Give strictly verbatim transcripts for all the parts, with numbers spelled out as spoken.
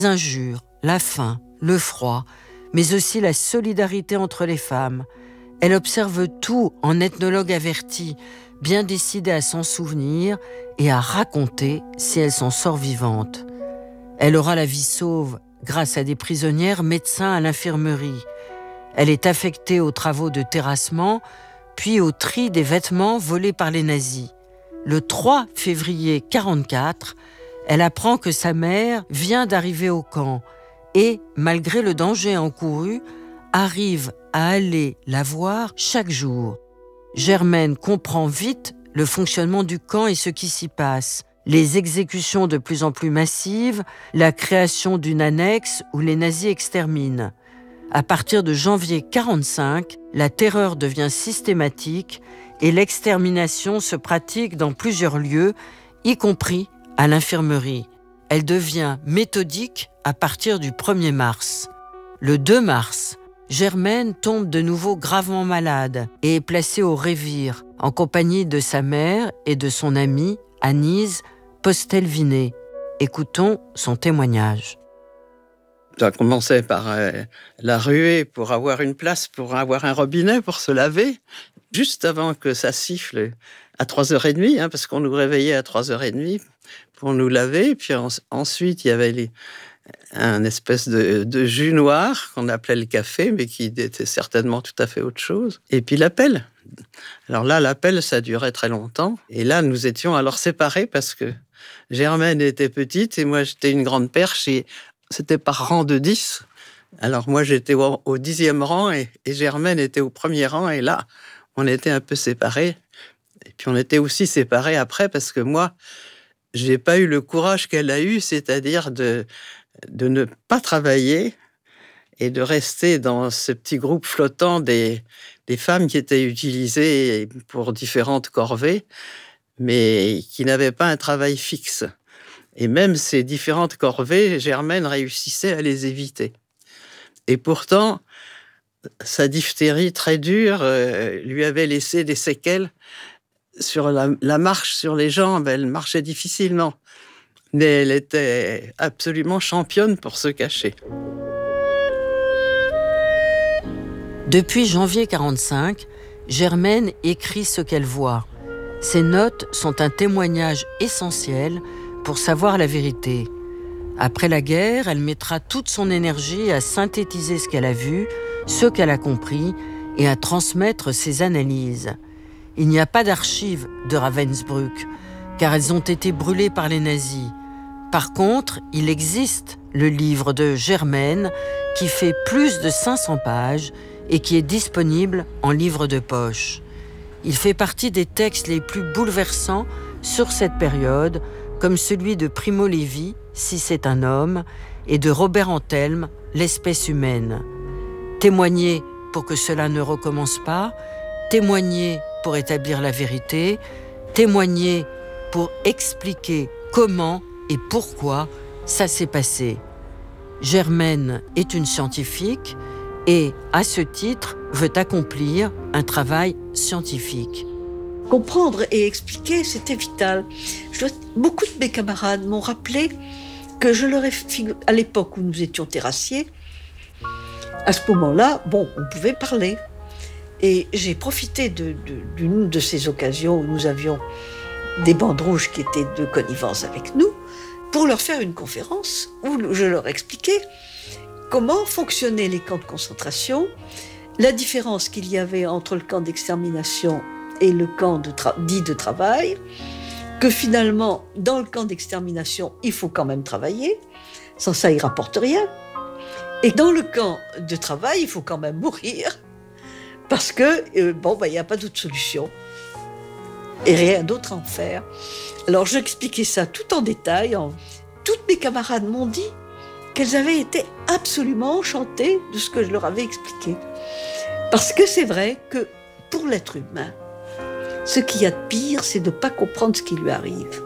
injures, la faim, le froid, mais aussi la solidarité entre les femmes. Elle observe tout en ethnologue avertie, bien décidée à s'en souvenir et à raconter si elle s'en sort vivante. Elle aura la vie sauve grâce à des prisonnières médecins à l'infirmerie. Elle est affectée aux travaux de terrassement, puis au tri des vêtements volés par les nazis. Le trois février quarante-quatre, elle apprend que sa mère vient d'arriver au camp et, malgré le danger encouru, arrive à aller la voir chaque jour. Germaine comprend vite le fonctionnement du camp et ce qui s'y passe. Les exécutions de plus en plus massives, la création d'une annexe où les nazis exterminent. À partir de janvier quarante-cinq, la terreur devient systématique et l'extermination se pratique dans plusieurs lieux, y compris à l'infirmerie. Elle devient méthodique à partir du premier mars. Le deux mars, Germaine tombe de nouveau gravement malade et est placée au Révire, en compagnie de sa mère et de son amie Anise Postel-Vinet. Écoutons son témoignage. Ça commençait par euh, la ruée pour avoir une place, pour avoir un robinet pour se laver, juste avant que ça siffle à trois heures trente, hein, parce qu'on nous réveillait à trois heures trente pour nous laver. Puis en, ensuite, il y avait les, un espèce de, de jus noir qu'on appelait le café, mais qui était certainement tout à fait autre chose. Et puis l'appel. Alors là, l'appel, ça durait très longtemps. Et là, nous étions alors séparés parce que Germaine était petite et moi, j'étais une grande perche et c'était par rang de dix. Alors moi, j'étais au, au dixième rang et, et Germaine était au premier rang. Et là, on était un peu séparés. Et puis on était aussi séparés après parce que moi, j'ai pas eu le courage qu'elle a eu, c'est-à-dire de, de ne pas travailler et de rester dans ce petit groupe flottant des, des femmes qui étaient utilisées pour différentes corvées, mais qui n'avaient pas un travail fixe. Et même ces différentes corvées, Germaine réussissait à les éviter. Et pourtant, sa diphtérie très dure euh, lui avait laissé des séquelles sur la, la marche sur les jambes. Elle marchait difficilement, mais elle était absolument championne pour se cacher. Depuis janvier quarante-cinq, Germaine écrit ce qu'elle voit. Ces notes sont un témoignage essentiel pour savoir la vérité. Après la guerre, elle mettra toute son énergie à synthétiser ce qu'elle a vu, ce qu'elle a compris et à transmettre ses analyses. Il n'y a pas d'archives de Ravensbrück, car elles ont été brûlées par les nazis. Par contre, il existe le livre de Germaine qui fait plus de cinq cents pages et qui est disponible en livre de poche. Il fait partie des textes les plus bouleversants sur cette période, comme celui de Primo Levi, Si c'est un homme, et de Robert Antelme, L'espèce humaine. Témoigner pour que cela ne recommence pas, témoigner pour établir la vérité, témoigner pour expliquer comment et pourquoi ça s'est passé. Germaine est une scientifique et, à ce titre, veut accomplir un travail scientifique. Comprendre et expliquer, c'était vital. Je dois... Beaucoup de mes camarades m'ont rappelé que je leur ai figu... à l'époque où nous étions terrassiers, à ce moment-là, bon, on pouvait parler. Et j'ai profité de, de, d'une de ces occasions où nous avions des bandes rouges qui étaient de connivence avec nous, pour leur faire une conférence où je leur expliquais comment fonctionnaient les camps de concentration, la différence qu'il y avait entre le camp d'extermination et le camp de tra- dit de travail, que finalement, dans le camp d'extermination, il faut quand même travailler, sans ça, il ne rapporte rien. Et dans le camp de travail, il faut quand même mourir, parce que, euh, bon, ben, il n'y a pas d'autre solution, et rien d'autre à en faire. Alors, j'expliquais ça tout en détail. En... Toutes mes camarades m'ont dit qu'elles avaient été absolument enchantées de ce que je leur avais expliqué. Parce que c'est vrai que, pour l'être humain, ce qu'il y a de pire, c'est de ne pas comprendre ce qui lui arrive.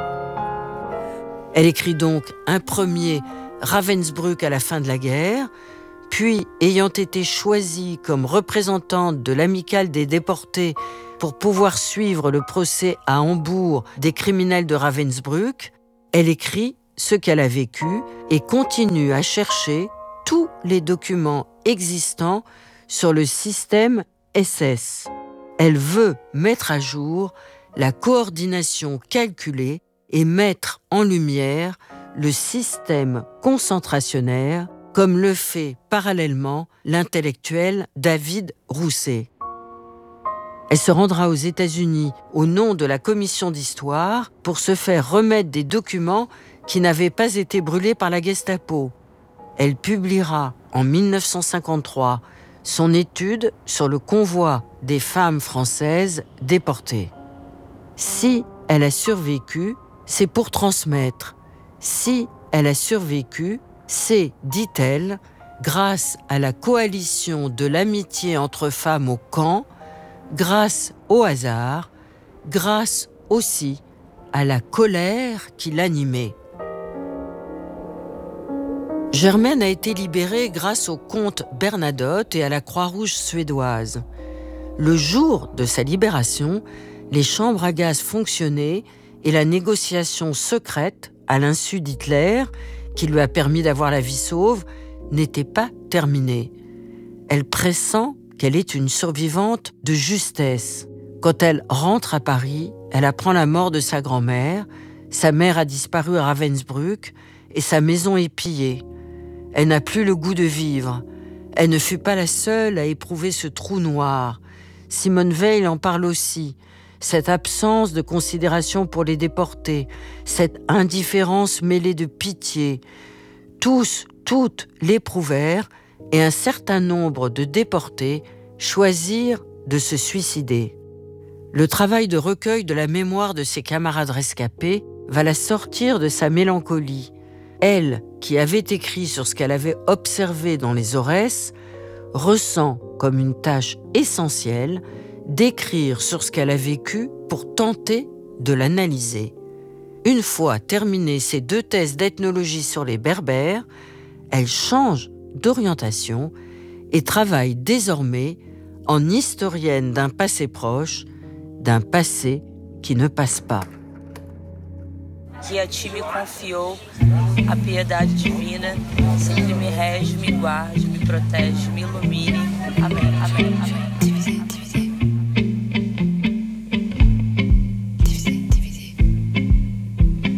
Elle écrit donc un premier Ravensbrück à la fin de la guerre, puis, ayant été choisie comme représentante de l'amicale des déportés pour pouvoir suivre le procès à Hambourg des criminels de Ravensbrück, elle écrit ce qu'elle a vécu et continue à chercher tous les documents existants sur le système S S. Elle veut mettre à jour la coordination calculée et mettre en lumière le système concentrationnaire, comme le fait parallèlement l'intellectuel David Rousset. Elle se rendra aux États-Unis au nom de la commission d'histoire pour se faire remettre des documents qui n'avaient pas été brûlés par la Gestapo. Elle publiera en mille neuf cent cinquante-trois son étude sur le convoi des femmes françaises déportées. Si elle a survécu, c'est pour transmettre. Si elle a survécu, c'est, dit-elle, grâce à la coalition de l'amitié entre femmes au camp, grâce au hasard, grâce aussi à la colère qui l'animait. Germaine a été libérée grâce au comte Bernadotte et à la Croix-Rouge suédoise. Le jour de sa libération, les chambres à gaz fonctionnaient et la négociation secrète, à l'insu d'Hitler, qui lui a permis d'avoir la vie sauve, n'était pas terminée. Elle pressent qu'elle est une survivante de justesse. Quand elle rentre à Paris, elle apprend la mort de sa grand-mère, sa mère a disparu à Ravensbrück et sa maison est pillée. Elle n'a plus le goût de vivre. Elle ne fut pas la seule à éprouver ce trou noir. Simone Veil en parle aussi. Cette absence de considération pour les déportés, cette indifférence mêlée de pitié. Tous, toutes l'éprouvèrent et un certain nombre de déportés choisirent de se suicider. Le travail de recueil de la mémoire de ses camarades rescapés va la sortir de sa mélancolie. Elle, qui avait écrit sur ce qu'elle avait observé dans les Aurès, ressent comme une tâche essentielle d'écrire sur ce qu'elle a vécu pour tenter de l'analyser. Une fois terminées ces deux thèses d'ethnologie sur les Berbères, elle change d'orientation et travaille désormais en historienne d'un passé proche, d'un passé qui ne passe pas. Que a ti me confiou a piedade divina, sempre me rege, me guarde, me protege, me ilumine. Amém, amém, amém.